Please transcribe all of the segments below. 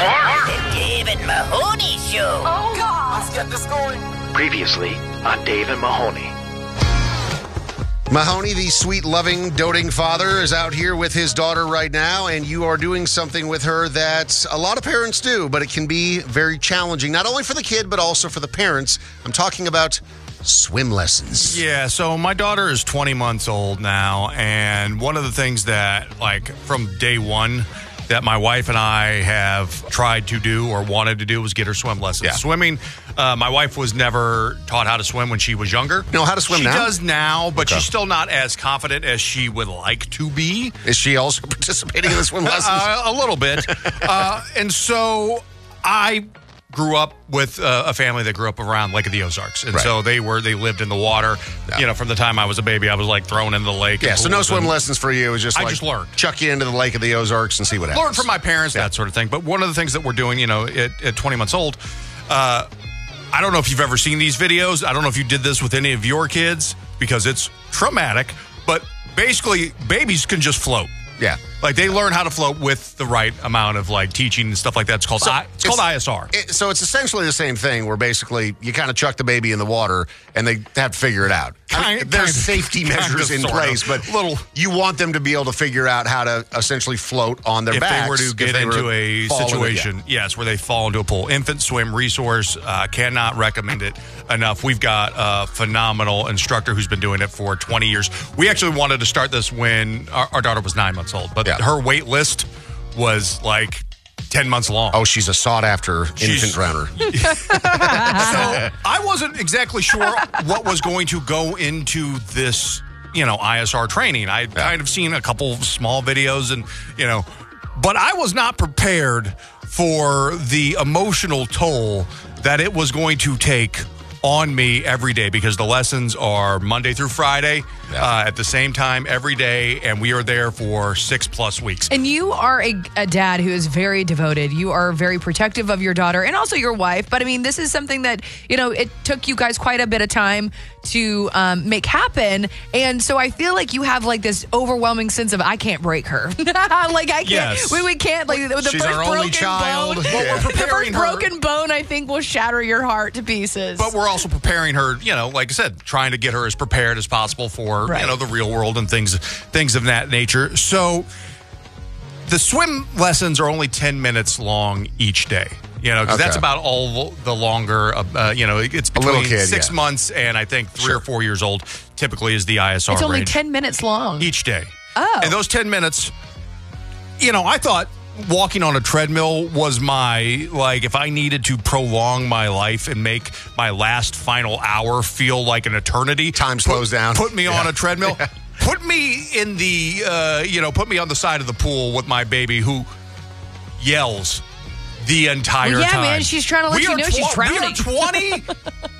The Dave and Mahoney Show. Oh, God. Let's get this going. Previously on Dave and Mahoney. Mahoney, the sweet, loving, doting father, is out here with his daughter right now, and you are doing something with her that a lot of parents do, but it can be very challenging, not only for the kid, but also for the parents. I'm talking about swim lessons. Yeah, so my daughter is 20 months old now, and one of the things that, like, from day one that my wife and I have tried to do or wanted to do was get her swim lessons. Yeah. Swimming, my wife was never taught how to swim when she was younger. Know how to swim now? She does now, but Okay. she's still not as confident as she would like to be. Is she also participating in the swim lessons? A little bit. And so I grew up with a family that grew up around Lake of the Ozarks. And Right. so they lived in the water. Yeah. You know, from the time I was a baby, I was like thrown into the lake. Yeah, and so no pools swim and lessons for you. It was just I like just learned. chuck you into the Lake of the Ozarks and see what happens. Learned from my parents, that sort of thing. But one of the things that we're doing, you know, at 20 months old, I don't know if you've ever seen these videos. I don't know if you did this with any of your kids because it's traumatic. But basically, babies can just float. Yeah. Like, they learn how to float with the right amount of, like, teaching and stuff like that. It's called, it's called ISR. So it's essentially the same thing where basically you kind of chuck the baby in the water and they have to figure it out. There's safety measures in place, but you want them to be able to figure out how to essentially float on their backs. If they were to get into a situation, yes, where they fall into a pool. Infant Swim Resource, cannot recommend it enough. We've got a phenomenal instructor who's been doing it for 20 years. We actually wanted to start this when our daughter was 9 months old, but her wait list was like 10 months long. Oh, she's a sought-after infant drowner. So I wasn't exactly sure what was going to go into this, you know, ISR training. I'd kind of seen a couple of small videos and, you know, but I was not prepared for the emotional toll that it was going to take on me every day, because the lessons are Monday through Friday at the same time every day, and we are there for 6+ weeks. And you are a dad who is very devoted. You are very protective of your daughter and also your wife. But I mean, this is something that, you know, it took you guys quite a bit of time to make happen. And so I feel like you have like this overwhelming sense of, I can't break her. Like, I can't. Yes. We can't. Like, the She's first our only broken child. bone, Well, we're the first preparing her. broken bone, I think, will shatter your heart to pieces. But we're also preparing her, you know, like I said, trying to get her as prepared as possible for, you know, the real world and things of that nature. So the swim lessons are only 10 minutes long each day. You know, because that's about all the longer, you know, it's between 6 months and I think 3 or 4 years old typically is the ISR it's only range. 10 minutes long. Each day. Oh. And those 10 minutes, you know, I thought walking on a treadmill was my, like, if I needed to prolong my life and make my last final hour feel like an eternity. Time slows down. Put me on a treadmill. Put me in the, you know, put me on the side of the pool with my baby who yells the entire yeah, time. man, she's trying to let you know she's drowning. We are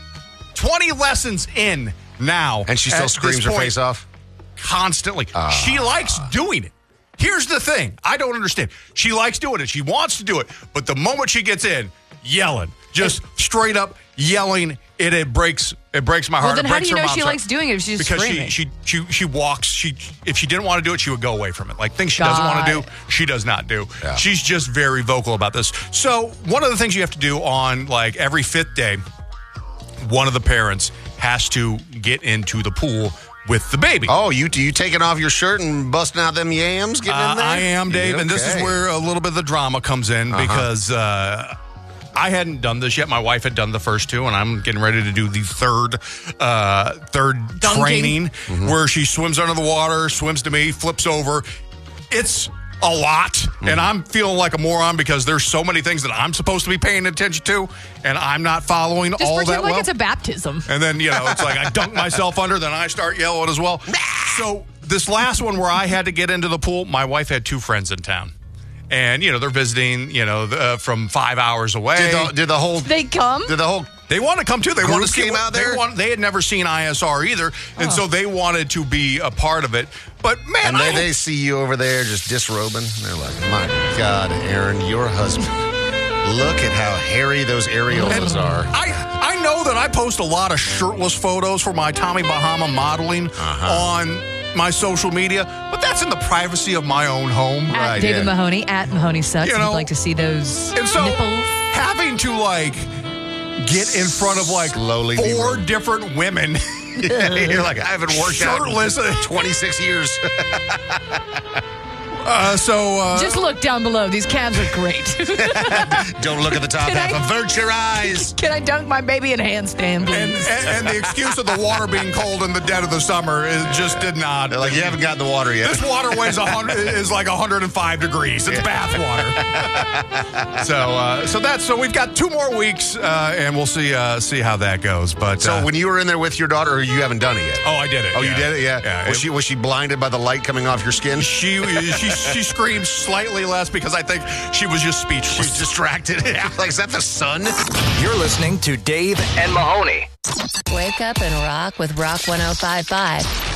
20 lessons in now. And she still screams her face off? Constantly. She likes doing it. Here's the thing. I don't understand. She likes doing it. She wants to do it. But the moment she gets in, yelling. Just straight up yelling. It breaks my heart. Well, then it how breaks do you her know mom's she heart. likes doing it if she's because screaming? she walks. If she didn't want to do it, she would go away from it. Like, things she doesn't want to do, she does not do. Yeah. She's just very vocal about this. So one of the things you have to do on, like, every 5th day, one of the parents has to get into the pool with the baby. Oh, you taking off your shirt and busting out them yams, getting in there? I am, Dave, and this is Okay. where a little bit of the drama comes in because I hadn't done this yet. My wife had done the first 2, and I'm getting ready to do the third training where she swims under the water, swims to me, flips over. It's a lot, and I'm feeling like a moron because there's so many things that I'm supposed to be paying attention to, and I'm not following Just all pretend that like well. it's a baptism. And then, you know, it's like I dunk myself under, then I start yelling as well. So this last one where I had to get into the pool, my wife had 2 friends in town. And, you know, they're visiting, you know, from 5 hours away. Did the whole... They come? Did the whole... They want to come too. They want to see came out there? They had never seen ISR either, and so they wanted to be a part of it. But man, And they see you over there just disrobing. They're like, my God, Aaron, your husband. Look at how hairy those areolas are. I know that I post a lot of shirtless photos for my Tommy Bahama modeling on my social media, but that's in the privacy of my own home. At David Mahoney, at Mahoney Sucks. You If know, you'd like to see those And so nipples. having to like get in front of like Slowly 4 different women You're like, I haven't worked shirtless. out in 26 years. Just look down below. These calves are great. Don't look at the top Can half. I- Avert your eyes. Can I dunk my baby in a handstand, please? and the excuse of the water being cold in the dead of the summer just did not. They're like, you haven't gotten the water yet. This water weighs is like 105 degrees. It's bath water. So we've got 2 more weeks, and we'll see how that goes. But So when you were in there with your daughter, or you haven't done it yet? I did it. Oh, yeah. you did it? Yeah. Was she blinded by the light coming off your skin? She screamed slightly less because I think she was just speechless. She's distracted. Like, is that the sun? You're listening to Dave and Mahoney. Wake up and rock with Rock 105.5.